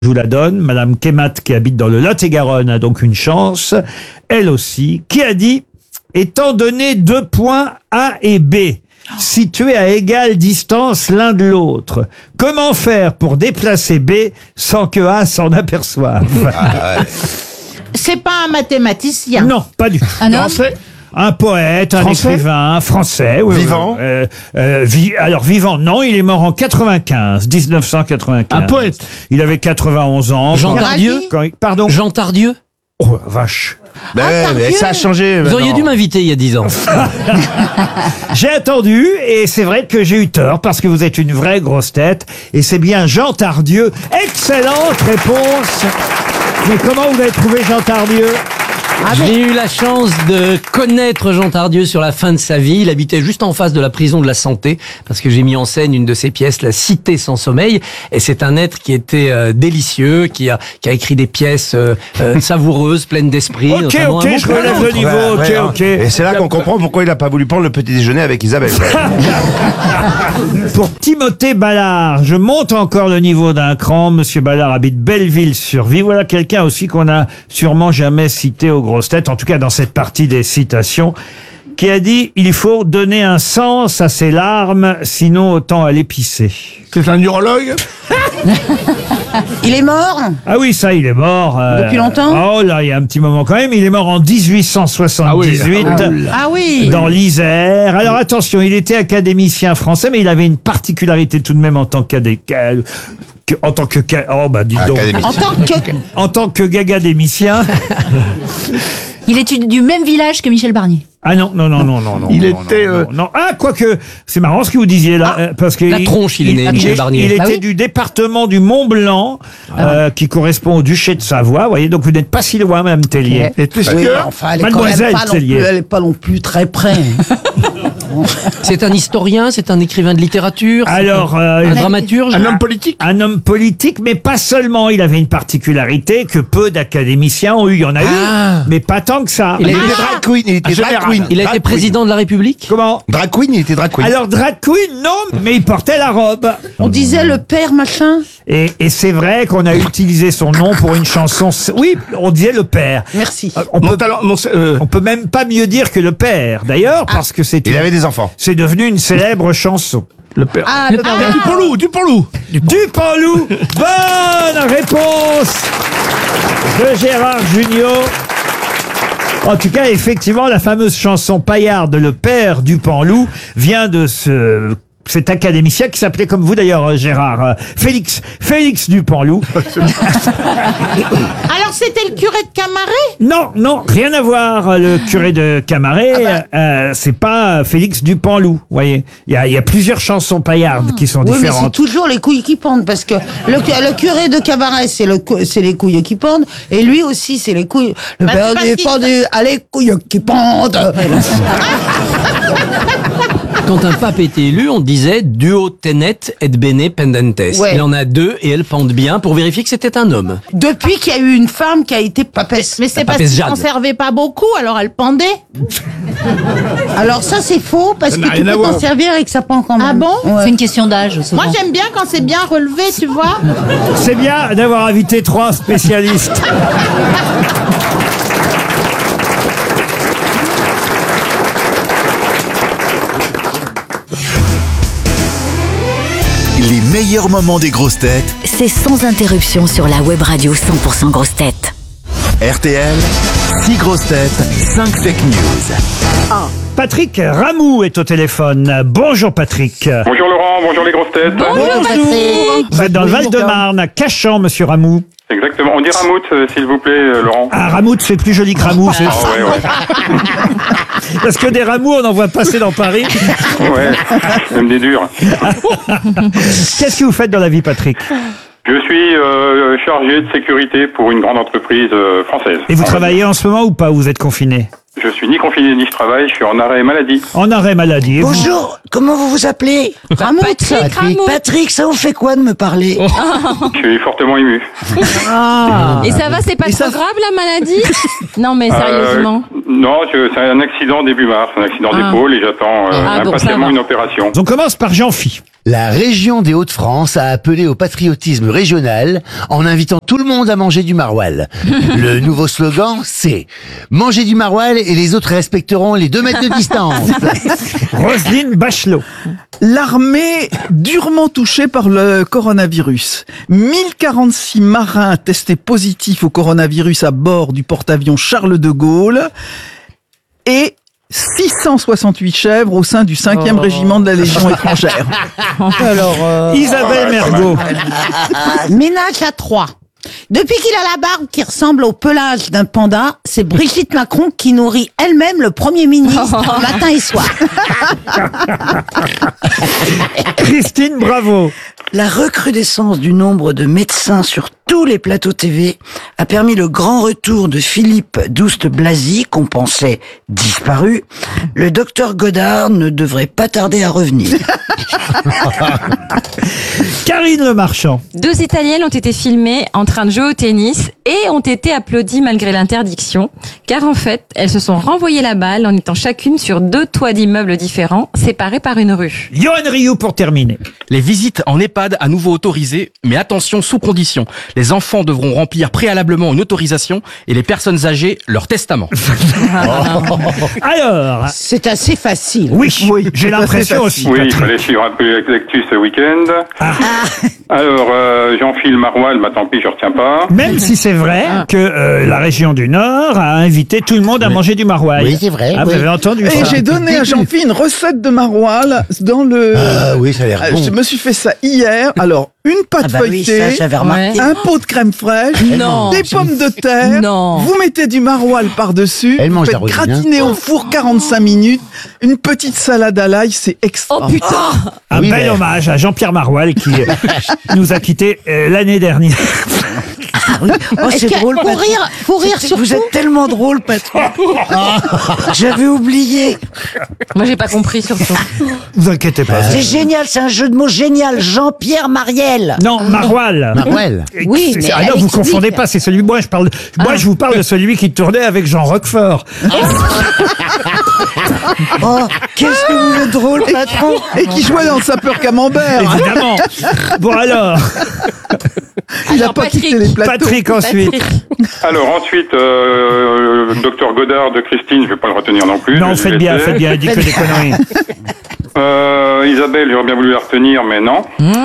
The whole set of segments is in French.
Je vous la donne. Madame Kemat, qui habite dans le Lot-et-Garonne, a donc une chance. Elle aussi. Qui a dit, étant donné 2 points A et B, situés à égale distance l'un de l'autre, comment faire pour déplacer B sans que A s'en aperçoive? C'est pas un mathématicien. Non, pas du tout. Un homme? Français. Un poète, un écrivain, français. Oui, Vivant. Alors vivant, non, il est mort en 1995. Un poète. Il avait 91 ans. Jean Tardieu. Pardon. Jean Tardieu. Oh, vache. Mais ça a changé. Vous auriez dû m'inviter il y a 10 ans. J'ai attendu et c'est vrai que j'ai eu tort parce que vous êtes une vraie grosse tête et c'est bien Jean Tardieu. Excellente réponse. Mais comment vous avez trouvé Jean Tardieu? J'ai eu la chance de connaître Jean Tardieu sur la fin de sa vie. Il habitait juste en face de la prison de la Santé, parce que j'ai mis en scène une de ses pièces, La Cité sans sommeil. Et c'est un être qui était délicieux, qui a écrit des pièces savoureuses, pleines d'esprit. Ok, je relève le niveau. Ok. Et c'est là qu'on comprend pourquoi il n'a pas voulu prendre le petit déjeuner avec Isabelle. Pour Timothée Ballard, je monte encore le niveau d'un cran. Monsieur Ballard habite Belleville-sur-Vie. Voilà quelqu'un aussi qu'on a sûrement jamais cité aux grosses têtes, en tout cas dans cette partie des citations, qui a dit « Il faut donner un sens à ses larmes, sinon autant aller pisser ». C'est un urologue. Il est mort? Ah oui, ça, il est mort. Depuis longtemps? Oh là, il y a un petit moment quand même. Il est mort en 1878. Ah oui. Dans l'Isère. Alors attention, il était académicien français, mais il avait une particularité tout de même en tant en tant que gagadémicien. Il est du même village que Michel Barnier. Ah non. Il était. Non. Ah, quoique, c'est marrant ce que vous disiez là, parce que la tronche, il est né, Michel Barnier. Il Ah était oui du département du Mont-Blanc, qui correspond au duché de Savoie. Vous voyez, donc vous n'êtes pas si loin, Mme Tellier. Et tout ce Oui, que. enfin, elle est Mademoiselle quand même pas non Tellier. plus, elle est pas non plus très près. C'est un historien, c'est un écrivain de littérature. Alors, un dramaturge. Un homme politique. un homme politique, mais pas seulement. Il avait une particularité que peu d'académiciens ont eu. Il y en a eu, mais pas tant que ça. Il a Il été était drag queen. Il était drag queen. Il a été président de la République. Comment? Drag queen, il était drag queen. Alors, drag queen, non, mais il portait la robe. On disait le père machin. Et c'est vrai qu'on a utilisé son nom pour une chanson. Oui, on disait le père. Merci. On peut même pas mieux dire que le père, d'ailleurs, parce que Il avait des enfants. c'est devenu une célèbre chanson. Le père. Ah, le père. Dupanloup. Dupanloup. Bonne réponse de Gérard Jugnot. En tout cas, effectivement, la fameuse chanson paillarde, le père Dupanloup, vient de cet académicien qui s'appelait comme vous d'ailleurs, Gérard, Félix Dupanloup. Alors c'était le curé de Camaret? Non, rien à voir. Le curé de Camaret, c'est pas Félix Dupanloup. Voyez, il y a plusieurs chansons paillardes qui sont Oui, mais c'est différentes. toujours les couilles qui pendent, parce que le curé de Camaret, c'est les couilles qui pendent, et lui aussi, c'est les couilles. Le père c'est parce est qu'il- pendu à les couilles qui pendent. Quand un pape était élu, on disait duo tenet et bene pendentes. Ouais. Il en a 2 et elles pendent bien pour vérifier que c'était un homme. Depuis qu'il y a eu une femme qui a été papesse. Mais c'est La parce papesse qu'il Jeanne. n'en servait pas beaucoup, alors elle pendait. Alors ça, c'est faux, parce que n'a tu rien à peux voir. t'en servir et que ça pend quand même. Ah bon? Ouais. C'est une question d'âge, souvent. Moi, j'aime bien quand c'est bien relevé, tu vois. C'est bien d'avoir invité 3 spécialistes. Les meilleurs moments des grosses têtes, C'est sans interruption sur la web radio 100% grosses têtes. RTL, 6 grosses têtes, 5 fake news. Patrick Ramou est au téléphone. Bonjour Patrick. Bonjour Laurent, bonjour les grosses têtes. Vous êtes dans le Val-de-Marne, à Cachan, monsieur Ramou. Exactement. On dit Ramout, s'il vous plaît, Laurent. Ah, Ramout, c'est plus joli que Ramou. Ah ouais. Parce que des Ramous, on en voit passer dans Paris. Ouais, même des durs. Qu'est-ce que vous faites dans la vie, Patrick? Je suis chargé de sécurité pour une grande entreprise française. Et vous travaillez en ce moment ou pas? Vous êtes confiné? Je suis ni confiné ni je travaille, je suis en arrêt maladie. En arrêt maladie. Et vous? Bonjour, comment vous vous appelez? Ramout. Patrick, ça vous fait quoi de me parler? Je suis fortement ému. Et ça va, c'est pas trop grave la maladie? Non mais sérieusement. Non, c'est un accident début mars, un accident d'épaule et j'attends Ah, bon, ça impatiemment va. une opération. On commence par Jean-Phi. La région des Hauts-de-France a appelé au patriotisme régional en invitant tout le monde à manger du maroilles. Le nouveau slogan, c'est « Manger du maroilles et les autres respecteront les 2 mètres de distance ». Roselyne Bachelot. L'armée durement touchée par le coronavirus. 1046 marins testés positifs au coronavirus à bord du porte-avions Charles de Gaulle et 668 chèvres au sein du 5e régiment de la Légion étrangère. Alors, Isabelle Mergo. Ménage à 3. Depuis qu'il a la barbe qui ressemble au pelage d'un panda, c'est Brigitte Macron qui nourrit elle-même le Premier ministre matin et soir. Christine Bravo. La recrudescence du nombre de médecins sur tous les plateaux TV a permis le grand retour de Philippe Douste-Blazy, qu'on pensait disparu. Le docteur Godard ne devrait pas tarder à revenir. Karine Le Marchand. 2 Italiennes ont été filmées en train de jouer au tennis et ont été applaudies malgré l'interdiction, car en fait, elles se sont renvoyées la balle en étant chacune sur 2 toits d'immeubles différents, séparés par une rue. Johan Rioux pour terminer. Les visites en EHPAD à nouveau autorisées, mais attention sous condition. Les enfants devront remplir préalablement une autorisation et les personnes âgées leur testament. Alors, c'est assez facile. Oui, j'ai l'impression aussi. Oui, il fallait suivre un peu l'actu ce week-end. Alors, j'enfile Maroilles, bah tant pis, je retiens pas. Même si c'est vrai que la région du Nord a invité tout le monde à manger du maroilles. Oui, c'est vrai. Ah, vous avez entendu ça. Et j'ai donné à Jean-Philippe une recette de maroilles dans le... Ah oui, ça a l'air bon. Je me suis fait ça hier. Alors, une pâte feuilletée, oui, ça, j'avais remarqué. un pot de crème fraîche, Non. des pommes de terre, Non. vous mettez du maroilles par-dessus, Elle vous mange faites la rosine, gratiner au four 45 minutes, une petite salade à l'ail, c'est extra. Oh putain! Un Oui, bel mais- hommage à Jean-Pierre Maroilles qui nous a quittés l'année dernière. Oh, c'est Est-ce que- drôle, faut Patrick. rire Vous surtout. êtes tellement drôle, Patrick. J'avais oublié. Moi, j'ai pas compris surtout. Vous inquiétez pas. C'est génial, c'est un jeu de mots génial. Jean-Pierre Mariel. Non, Maroilles. Maroilles. Oui, mais Ah non, elle vous explique. confondez pas, c'est celui. Moi, je vous parle de celui qui tournait avec Jean Roquefort. Oh, qu'est-ce que vous êtes drôle, patron. Et qui jouait dans le sapeur camembert. Évidemment. Bon alors, Il a Alors, pas Patrick. quitté les plateaux. Patrick ensuite. Alors ensuite, docteur Godard de Christine, je vais pas le retenir non plus. Non, je vais faites bien, laisser. faites bien, il dit que des conneries. Isabelle, j'aurais bien voulu la retenir, mais non.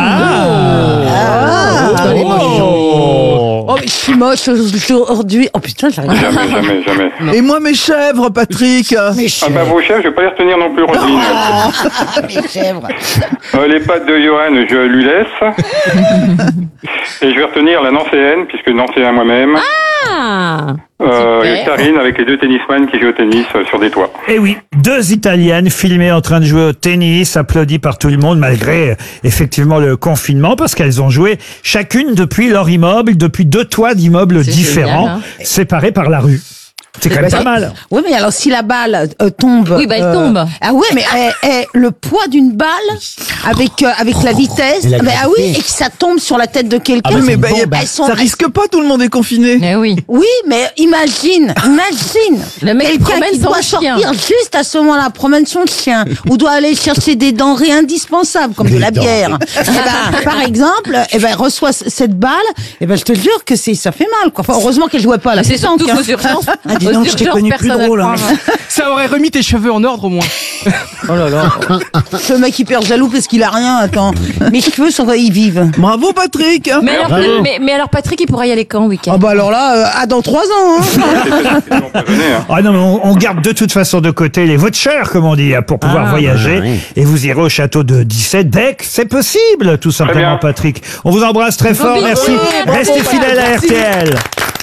Oh, mais je suis moche aujourd'hui. Oh putain, j'arrive. Jamais. Et moi, mes chèvres, Patrick. Ah bah vos chefs, je vais pas les retenir non plus, Roselyne. Mes chèvres. Les pattes de Johan, je lui laisse. Et je vais retenir la Nancéenne, puisque Nancéen moi-même. Ah! Et Karine avec les 2 tennisman qui jouent au tennis sur des toits. Et oui, 2 Italiennes filmées en train de jouer au tennis, applaudies par tout le monde malgré effectivement le confinement, parce qu'elles ont joué chacune depuis leur immeuble, depuis 2 toits d'immeubles C'est différents, génial, séparés par la rue. C'est quand même pas mal. Oui, mais alors si la balle tombe. Oui, bah, elle tombe. Ah ouais, mais le poids d'une balle avec la vitesse. Et la Ah oui, gravité. et que ça tombe sur la tête de quelqu'un. Oui, mais elles sont- ça risque pas, tout le monde est confiné. Mais oui. Oui, mais imagine. Le mec Quelqu'un promène qui son doit chien. sortir juste à ce moment-là, promène son chien, ou doit aller chercher des denrées indispensables, comme de la bière. Par exemple, reçoit cette balle, je te jure que ça fait mal, quoi. Enfin, heureusement qu'elle jouait pas à la C'est pétanque. surtout aux urgences. Ah, dis Aux donc, je t'ai urgences, connu plus personne drôle. à Hein. croire. Ça aurait remis tes cheveux en ordre au moins. Oh là là. Ce mec hyper jaloux parce qu'il a rien, attends. Mes cheveux ils vivent. Bravo, Patrick. Mais alors, Patrick, il pourra y aller quand, week-end? Ah bah alors là, dans 3 ans. Ah non, mais on garde de toute façon de côté les vouchers, comme on dit, pour pouvoir voyager. oui. Et vous irez au château de 17 Bec. C'est possible, tout simplement, bien. Patrick. On vous embrasse très fort. bisous. Merci. Bravo, Restez fidèles à merci. RTL.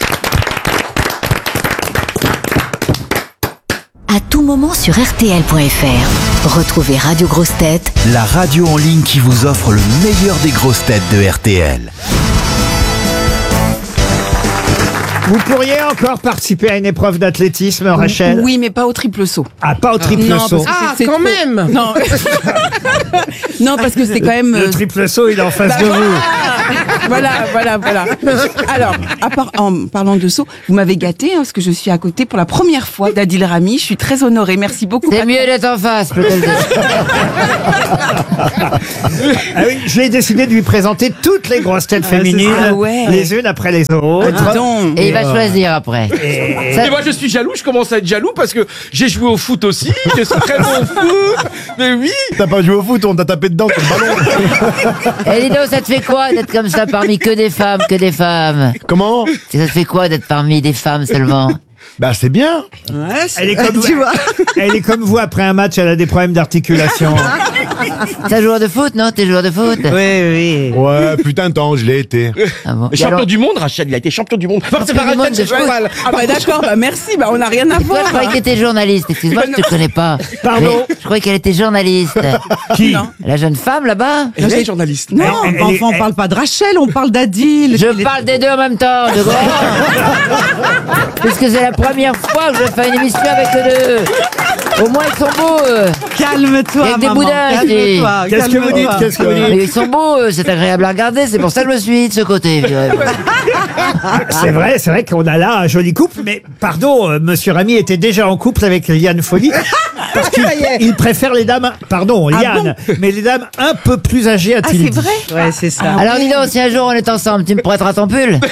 À tout moment sur RTL.fr. Retrouvez Radio Grosses Têtes La radio en ligne qui vous offre le meilleur des grosses têtes de RTL. Vous pourriez encore participer à une épreuve d'athlétisme, Rachel? Oui, mais pas au triple saut. Ah, pas au triple Non, saut. parce que c'est quand trop- même. Non. Non, parce que c'est quand même... Le triple saut, il est en face de vous. Voilà. Alors, en parlant de saut, vous m'avez gâté, parce que je suis à côté pour la première fois d'Adil Rami. Je suis très honorée. Merci beaucoup. C'est mieux d'être en face, peut-être. Ah oui, j'ai décidé de lui présenter toutes les grosses têtes féminines, Ah ouais. les unes après les autres. Ah, dis donc. Et il va choisir après. Ça- Et moi je suis jaloux, je commence à être jaloux parce que j'ai joué au foot aussi, je suis très bon au foot. Mais oui. T'as pas joué au foot, on t'a tapé dedans sur le ballon. Eh, dis donc, ça te fait quoi d'être comme ça parmi que des femmes? Comment? Ça te fait quoi d'être parmi des femmes seulement? Bah c'est bien. Elle est comme Tu vois. Elle est comme vous, après un match, elle a des problèmes d'articulation. T'es un joueur de foot, non? T'es joueur de foot? Oui. Ouais, putain de temps, je l'ai été. Ah bon. Mais champion du monde, Rachel, il a été champion du monde. Enfin, c'est pas du monde Rachel, de c'est foot. mal. Ah bah d'accord, bah merci, bah on n'a rien à Toi, voir. je croyais que t'étais journaliste. Excuse-moi, je te connais pas. Pardon? Mais je croyais qu'elle était journaliste. Qui? La jeune femme là-bas? Elle est journaliste. Non, Elle- elle- enfin, on parle pas de Rachel, on parle d'Adil. Je parle des deux en même temps, de grand. Puisque c'est la première fois que je fais une émission avec eux deux. Au moins, ils sont beaux. Calme-toi, Avec des maman. boudins, je dis. Calme-toi, Qu'est-ce que vous dites? calme-toi. Qu'est-ce que vous Mais dites? ils sont beaux, c'est agréable à regarder. C'est pour ça que je me suis mis de ce côté. C'est vrai qu'on a là un joli couple, mais pardon, Monsieur Rami était déjà en couple avec Liane Folly. Parce qu'il préfère les dames, pardon, Liane, mais les dames un peu plus âgées, Ah, a-t-il c'est dit. vrai? Ouais, c'est ça. Alors dis donc, si un jour on est ensemble, tu me prêteras ton pull?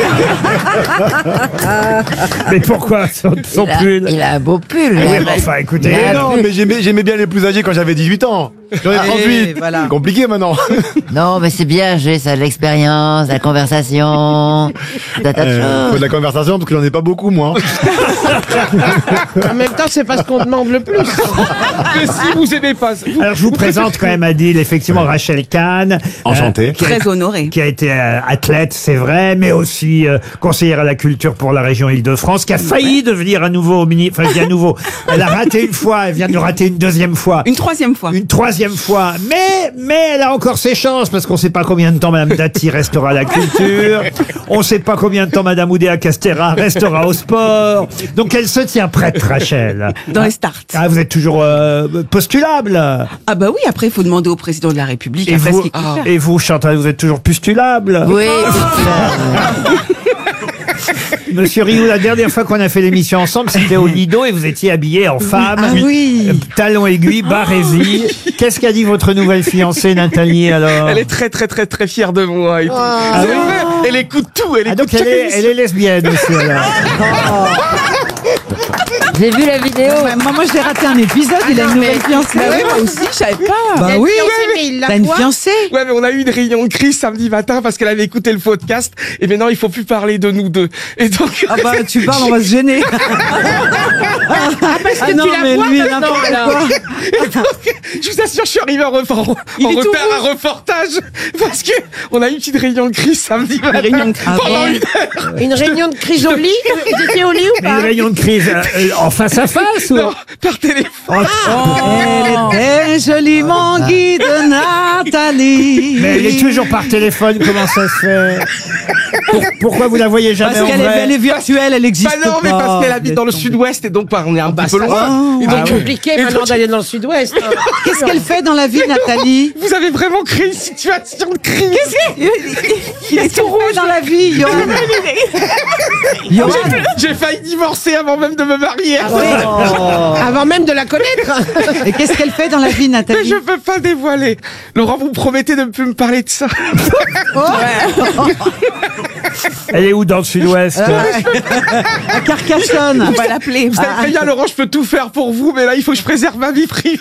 Mais pourquoi son pull? Il a un beau pull. Oui, mais enfin, écoutez. Mais non, mais j'aimais bien les plus âgés quand j'avais 18 ans. J'en ai 38. voilà. C'est compliqué maintenant. Non, mais c'est bien, ça a de l'expérience, de la conversation, tas de Faut de choses. la conversation parce que j'en ai pas beaucoup moi. En même temps, c'est pas ce qu'on demande le plus. Que si vous aimez pas. Alors je vous présente quand même Adil, effectivement Rachel Kahn. Enchanté. Très honorée. Qui a été athlète, c'est vrai, mais aussi conseillère à la culture pour la région Île-de-France, qui a failli devenir à nouveau ministre. Enfin, je dis à nouveau. Elle a raté une fois, elle vient de rater une deuxième fois. Une troisième fois. Une troisième fois. Mais elle a encore ses chances, parce qu'on sait pas combien de temps Madame Dati restera à la culture. On sait pas combien de temps Madame Oudéa Castéra restera au sport. Donc elle se tient prête, Rachel. Dans les starts. Ah, vous êtes toujours postulable. Ah bah oui, après il faut demander au président de la République. Et après, vous, ce qu'il peut faire. et vous, Chantal, vous êtes toujours postulable. Oui, Monsieur Rioux, la dernière fois qu'on a fait l'émission ensemble, c'était au Lido et vous étiez habillé en femme. Ah oui. Talons aiguilles, barésie. Qu'est-ce qu'a dit votre nouvelle fiancée, Nathalie, alors? Elle est très très très très fière de moi. Et tout. Ah C'est oui. vrai. Elle écoute tout. Elle Ah, écoute donc toutes les elle est lesbienne aussi, alors. j'ai vu la vidéo. Ouais, moi, j'ai raté un épisode, il a une nouvelle fiancée. Bah oui, moi aussi, je savais pas. Bah oui, mais il t'as une fiancée. Ouais, mais on a eu une réunion de crise samedi matin parce qu'elle avait écouté le podcast et maintenant il faut plus parler de nous deux. Et donc. Ah bah, tu parles, on va se gêner. parce que non, tu la mais vois lui, maintenant, n'importe là. Quoi. Et donc, je vous assure, je suis arrivé en repère un reportage parce que on a eu une petite réunion de crise samedi matin. Pendant une heure. Une réunion de crise au lit. Vous étiez au lit ou Mais une réunion de crise en face à face ou... Non, par téléphone. Elle était joliment guide Nathalie. Mais elle est toujours par téléphone, comment ça se fait? Pourquoi vous la voyez jamais Parce en qu'elle vrai? est virtuelle, elle existe Bah non, mais pas. parce qu'elle habite dans le sud-ouest et donc on est un petit peu loin. Et donc, c'est compliqué maintenant d'aller dans le sud-ouest. Qu'est-ce qu'elle fait dans la vie, Nathalie? Vous avez vraiment créé une situation de crise. Il est tout rouge dans la vie, Johan. Johan. J'ai failli divorcer avant même de me marier. Avant même de la connaître. Et qu'est-ce qu'elle fait dans la vie, Nathalie? Mais je peux pas dévoiler. Laurent, vous me promettez de ne plus me parler de ça. Elle est où dans le sud-ouest? À Carcassonne. On va l'appeler. Vous savez très bien, Laurent, je peux tout faire pour vous, mais là, il faut que je préserve ma vie privée.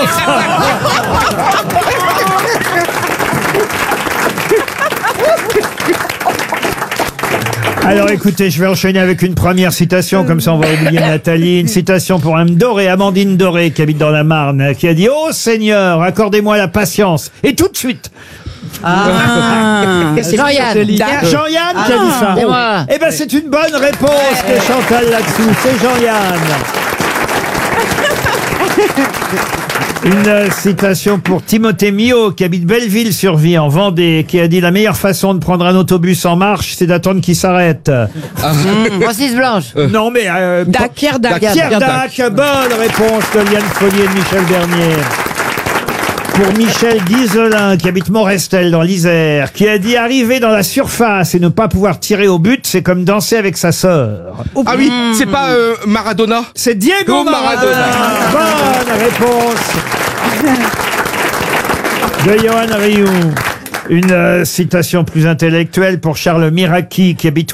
Alors écoutez, je vais enchaîner avec une première citation, comme ça on va oublier Nathalie. Une citation pour Amandine Doré, qui habite dans la Marne, qui a dit « Oh Seigneur, accordez-moi la patience. » Et tout de suite. C'est Jean-Yann. Jean-Yann qui a dit ça. C'est moi. Eh ben c'est une bonne réponse de Chantal là-dessous. C'est Jean-Yann. Une citation pour Timothée Millot, qui habite Belleville-sur-Vie, en Vendée, qui a dit « La meilleure façon de prendre un autobus en marche, c'est d'attendre qu'il s'arrête. » Francis Blanche. Non, mais... Pierre Dac. Pierre Dac. Bonne réponse de Liane Follier et de Michel Bernier. Pour Michel Guizelin, qui habite Morestel dans l'Isère, qui a dit « Arriver dans la surface et ne pas pouvoir tirer au but, c'est comme danser avec sa sœur. » Ah oui, c'est pas Maradona. C'est Diego Maradona. Bonne réponse de Johan Rioux. Une citation plus intellectuelle pour Charles Miraki, qui habite